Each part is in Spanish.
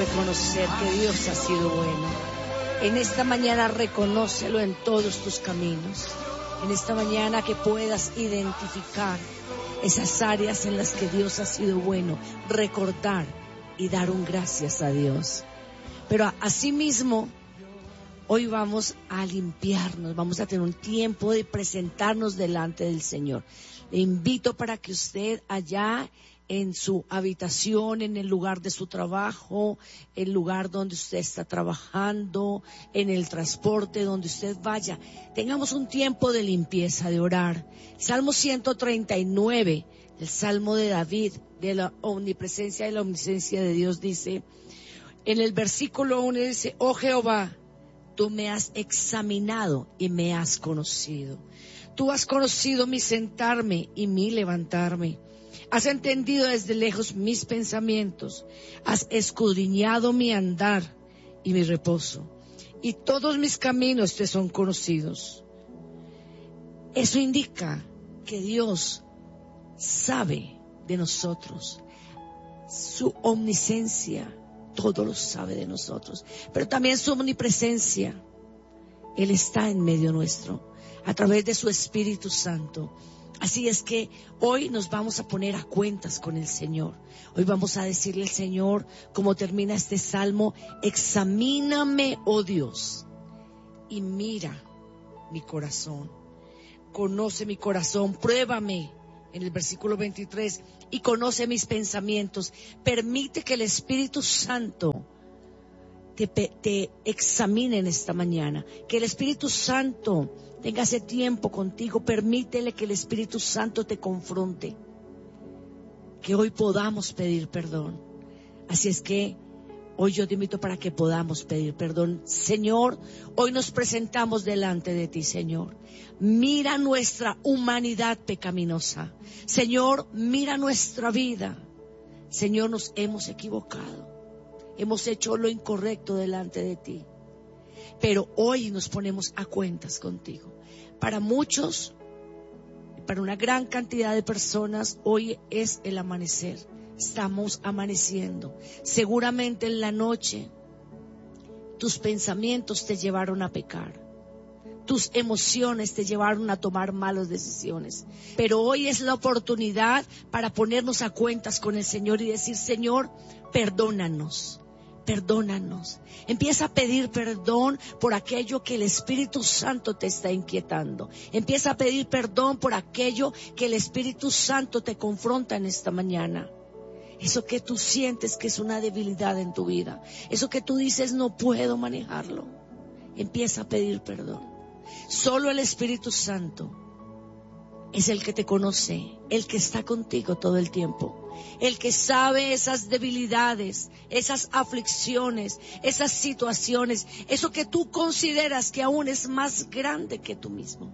reconocer que Dios ha sido bueno. En esta mañana reconócelo en todos tus caminos. En esta mañana que puedas identificar esas áreas en las que Dios ha sido bueno, recordar y dar un gracias a Dios. Pero asimismo, hoy vamos a limpiarnos, vamos a tener un tiempo de presentarnos delante del Señor. Le invito para que usted allá en su habitación, en el lugar de su trabajo, el lugar donde usted está trabajando, en el transporte donde usted vaya, tengamos un tiempo de limpieza, de orar. Salmo 139, el Salmo de David, de la omnipresencia y la omnisciencia de Dios, dice, en el versículo 1 dice, oh Jehová, tú me has examinado y me has conocido. Tú has conocido mi sentarme y mi levantarme. Has entendido desde lejos mis pensamientos. Has escudriñado mi andar y mi reposo. Y todos mis caminos te son conocidos. Eso indica que Dios sabe de nosotros. Su omnisciencia, todo lo sabe de nosotros. Pero también su omnipresencia. Él está en medio nuestro, a través de su Espíritu Santo. Así es que hoy nos vamos a poner a cuentas con el Señor. Hoy vamos a decirle al Señor, como termina este salmo, examíname, oh Dios, y mira mi corazón. Conoce mi corazón, pruébame, en el versículo 23, y conoce mis pensamientos. Permite que el Espíritu Santo te examine en esta mañana, que el Espíritu Santo tenga ese tiempo contigo. Permítele que el Espíritu Santo te confronte, que hoy podamos pedir perdón. Así es que hoy yo te invito para que podamos pedir perdón. Señor, hoy nos presentamos delante de ti, Señor. Mira nuestra humanidad pecaminosa. Señor, mira nuestra vida. Señor, nos hemos equivocado. Hemos hecho lo incorrecto delante de ti. Pero hoy nos ponemos a cuentas contigo. Para muchos, para una gran cantidad de personas, hoy es el amanecer. Estamos amaneciendo. Seguramente en la noche tus pensamientos te llevaron a pecar. Tus emociones te llevaron a tomar malas decisiones. Pero hoy es la oportunidad para ponernos a cuentas con el Señor y decir, Señor, perdónanos. Perdónanos. Empieza a pedir perdón por aquello que el Espíritu Santo te está inquietando. Empieza a pedir perdón por aquello que el Espíritu Santo te confronta en esta mañana. Eso que tú sientes que es una debilidad en tu vida. Eso que tú dices no puedo manejarlo. Empieza a pedir perdón. Solo el Espíritu Santo es el que te conoce, el que está contigo todo el tiempo, el que sabe esas debilidades, esas aflicciones, esas situaciones, eso que tú consideras que aún es más grande que tú mismo.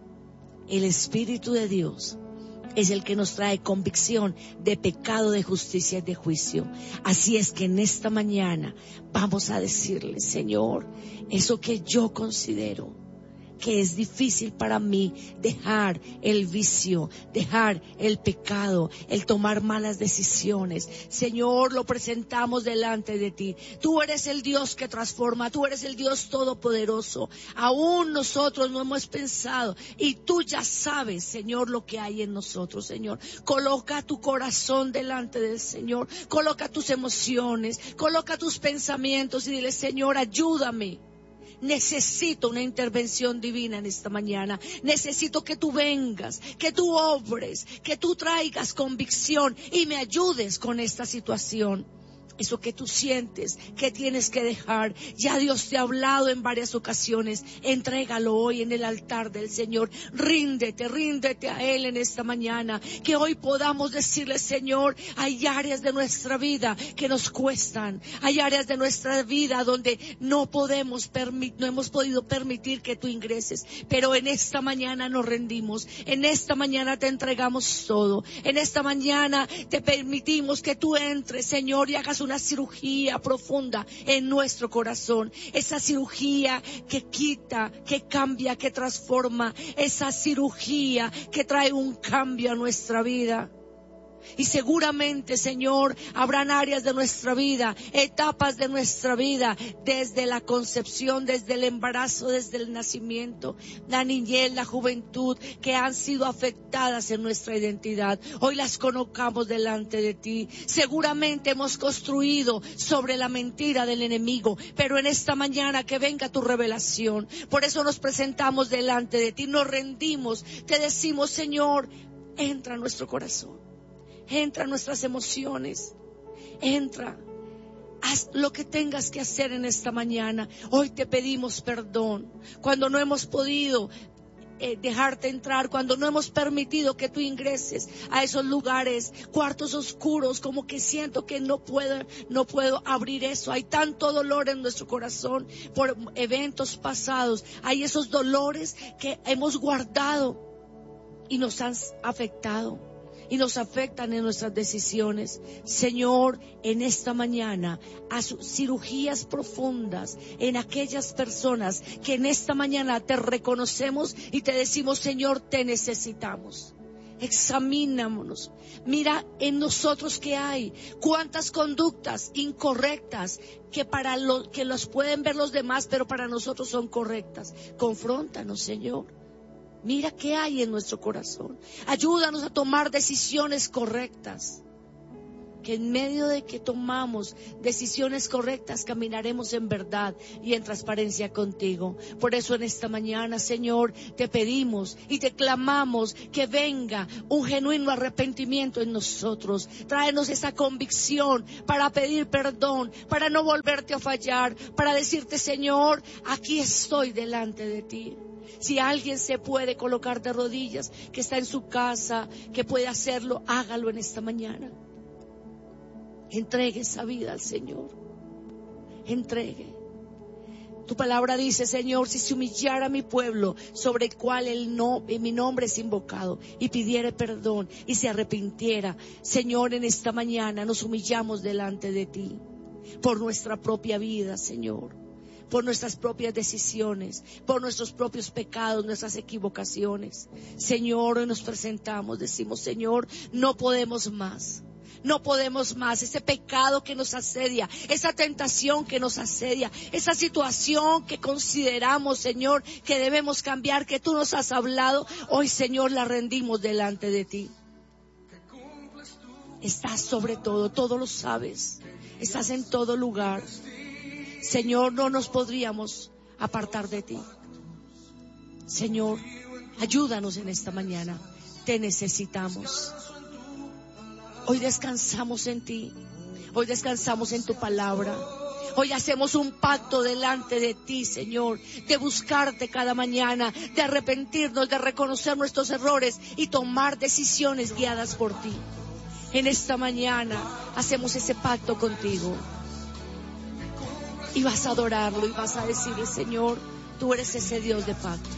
El Espíritu de Dios es el que nos trae convicción de pecado, de justicia y de juicio. Así es que en esta mañana vamos a decirle, Señor, eso que yo considero que es difícil para mí, dejar el vicio, dejar el pecado, el tomar malas decisiones. Señor, lo presentamos delante de ti. Tú eres el Dios que transforma, tú eres el Dios todopoderoso. Aún nosotros no hemos pensado y tú ya sabes, Señor, lo que hay en nosotros, Señor. Coloca tu corazón delante del Señor, coloca tus emociones, coloca tus pensamientos y dile, Señor, ayúdame. Necesito una intervención divina en esta mañana. Necesito que tú vengas, que tú obres, que tú traigas convicción y me ayudes con esta situación. Eso que tú sientes, que tienes que dejar, ya Dios te ha hablado en varias ocasiones, entrégalo hoy en el altar del Señor, ríndete a Él en esta mañana, que hoy podamos decirle, Señor, hay áreas de nuestra vida que nos cuestan, hay áreas de nuestra vida donde no hemos podido permitir que tú ingreses, pero en esta mañana nos rendimos, en esta mañana te entregamos todo, en esta mañana te permitimos que tú entres, Señor, y hagas una cirugía profunda en nuestro corazón, esa cirugía que quita, que cambia, que transforma, esa cirugía que trae un cambio a nuestra vida. Y seguramente, Señor, habrán áreas de nuestra vida, etapas de nuestra vida, desde la concepción, desde el embarazo, desde el nacimiento, la niñez, la juventud, que han sido afectadas en nuestra identidad. Hoy las colocamos delante de ti. Seguramente hemos construido sobre la mentira del enemigo, pero en esta mañana que venga tu revelación. Por eso nos presentamos delante de ti, nos rendimos, te decimos, Señor, entra a nuestro corazón. Entra en nuestras emociones, entra, haz lo que tengas que hacer en esta mañana. Hoy te pedimos perdón cuando no hemos podido dejarte entrar, cuando no hemos permitido que tú ingreses a esos lugares, cuartos oscuros, como que siento que no puedo abrir eso. Hay tanto dolor en nuestro corazón por eventos pasados, hay esos dolores que hemos guardado y nos han afectado y nos afectan en nuestras decisiones. Señor, en esta mañana, haz cirugías profundas en aquellas personas que en esta mañana te reconocemos y te decimos, Señor, te necesitamos. Examinámonos, mira en nosotros qué hay, cuántas conductas incorrectas que los pueden ver los demás, pero para nosotros son correctas. Confróntanos, Señor. Mira qué hay en nuestro corazón. Ayúdanos a tomar decisiones correctas. Que en medio de que tomamos decisiones correctas, caminaremos en verdad y en transparencia contigo. Por eso en esta mañana, Señor, te pedimos y te clamamos que venga un genuino arrepentimiento en nosotros. Tráenos esa convicción para pedir perdón, para no volverte a fallar, para decirte, Señor, aquí estoy delante de ti. Si alguien se puede colocar de rodillas, que está en su casa, que puede hacerlo, hágalo en esta mañana. Entregue esa vida al Señor. Entregue. Tu palabra dice, Señor, si se humillara mi pueblo, sobre el cual mi nombre es invocado, y pidiere perdón y se arrepintiera, Señor, en esta mañana nos humillamos delante de ti, por nuestra propia vida, Señor. Por nuestras propias decisiones, por nuestros propios pecados, nuestras equivocaciones. Señor, hoy nos presentamos, decimos, Señor, no podemos más. No podemos más, ese pecado que nos asedia, esa tentación que nos asedia, esa situación que consideramos, Señor, que debemos cambiar, que tú nos has hablado, hoy, Señor, la rendimos delante de ti. Estás sobre todo lo sabes, estás en todo lugar. Señor, no nos podríamos apartar de ti. Señor, ayúdanos en esta mañana, te necesitamos. Hoy descansamos en ti, hoy descansamos en tu palabra. Hoy hacemos un pacto delante de ti, Señor, de buscarte cada mañana, de arrepentirnos, de reconocer nuestros errores y tomar decisiones guiadas por ti. En esta mañana hacemos ese pacto contigo. Y vas a adorarlo y vas a decirle, Señor, tú eres ese Dios de pacto.